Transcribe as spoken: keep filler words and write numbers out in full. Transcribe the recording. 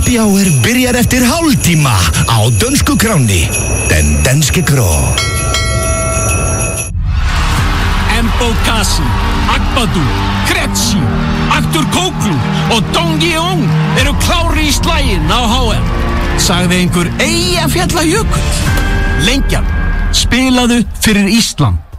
Happy Hour byrjar eftir hálftíma á dönsku kráni. Den danske kró. Mbokasi, Agbadou, Kretsi, Aktur Kóklu og Dong Yeong eru klári í slaginn á H M. Sagði einhver Eyjafjallajökull. Lengjan, spilaðu fyrir Ísland.